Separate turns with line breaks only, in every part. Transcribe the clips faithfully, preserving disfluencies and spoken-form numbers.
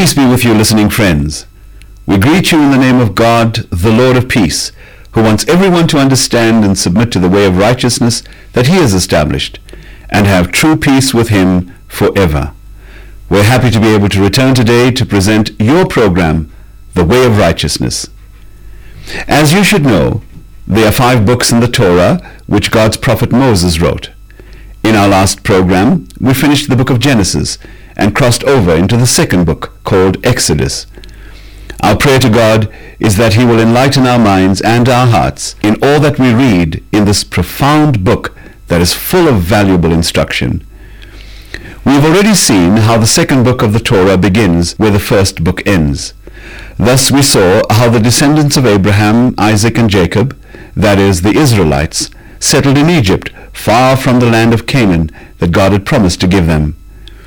Peace be with you, listening friends. We greet you in the name of God, the Lord of peace, who wants everyone to understand and submit to the way of righteousness that he has established, and have true peace with him forever. We're happy to be able to return today to present your program, The Way of Righteousness. As you should know, there are five books in the Torah which God's prophet Moses wrote. In our last program, we finished the book of Genesis and crossed over into the second book called Exodus. Our prayer to God is that he will enlighten our minds and our hearts in all that we read in this profound book that is full of valuable instruction. We've already seen how the second book of the Torah begins where the first book ends. Thus we saw how the descendants of Abraham, Isaac, and Jacob, that is, the Israelites, settled in Egypt, far from the land of Canaan that God had promised to give them.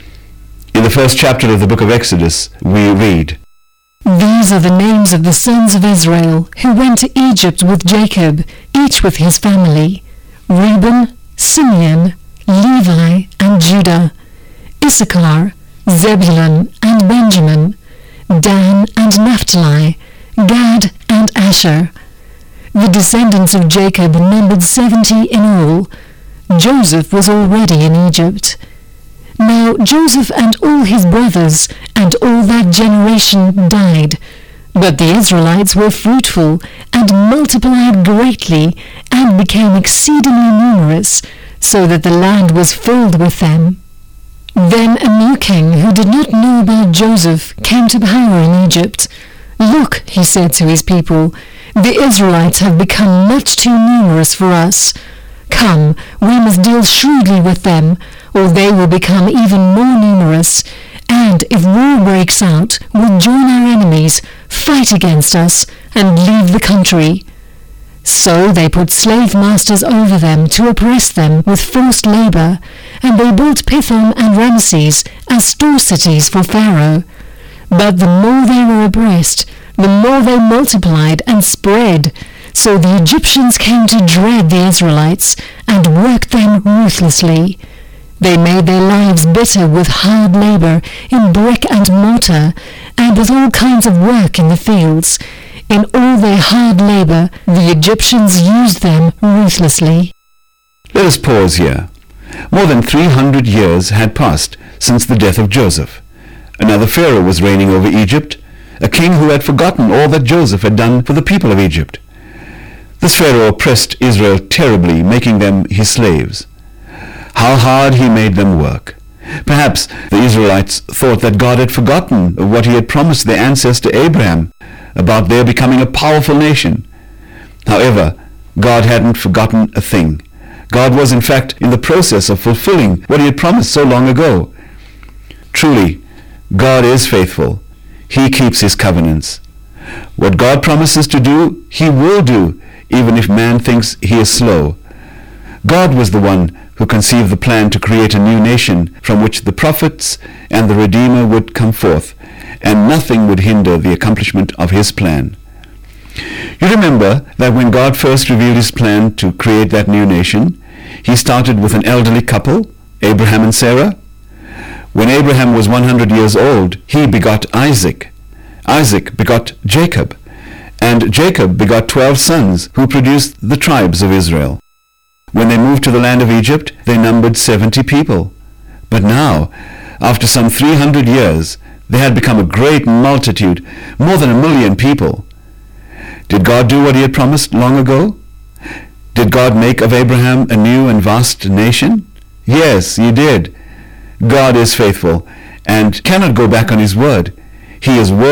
In the first chapter of the book of Exodus, we read,
"These are the names of the sons of Israel who went to Egypt with Jacob, each with his family: Reuben, Simeon, Levi, and Judah, Issachar, Zebulun, and Benjamin, Dan and Naphtali, Gad and Asher. The descendants of Jacob numbered seventy in all. Joseph was already in Egypt. Now Joseph and all his brothers and all that generation died, but the Israelites were fruitful and multiplied greatly and became exceedingly numerous, so that the land was filled with them. Then a new king who did not know about Joseph came to power in Egypt. 'Look,' he said to his people, 'the Israelites have become much too numerous for us. Come, we must deal shrewdly with them, or they will become even more numerous, and if war breaks out, will join our enemies, fight against us, and leave the country.' So they put slave masters over them to oppress them with forced labor, and they built Pithom and Ramses as store cities for Pharaoh. But the more they were oppressed, the more they multiplied and spread, so the Egyptians came to dread the Israelites and worked them ruthlessly. They made their lives bitter with hard labor in brick and mortar, and with all kinds of work in the fields. In all their hard labor, the Egyptians used them ruthlessly."
Let us pause here. More than three hundred years had passed since the death of Joseph. Another Pharaoh was reigning over Egypt, a king who had forgotten all that Joseph had done for the people of Egypt. This Pharaoh oppressed Israel terribly, making them his slaves. How hard he made them work. Perhaps the Israelites thought that God had forgotten what he had promised their ancestor Abraham about their becoming a powerful nation. However, God hadn't forgotten a thing. God was in fact in the process of fulfilling what he had promised so long ago. Truly, God is faithful. He keeps his covenants. What God promises to do, he will do, even if man thinks he is slow. God was the one who conceived the plan to create a new nation from which the prophets and the Redeemer would come forth, and nothing would hinder the accomplishment of his plan. You remember that when God first revealed his plan to create that new nation, he started with an elderly couple, Abraham and Sarah. When Abraham was one hundred years old, he begot Isaac. Isaac begot Jacob, and Jacob begot twelve sons who produced the tribes of Israel. When they moved to the land of Egypt, they numbered seventy people. But now, after some three hundred years, they had become a great multitude, more than a million people. Did God do what he had promised long ago? Did God make of Abraham a new and vast nation? Yes, he did. God is faithful and cannot go back on his word. He is worthy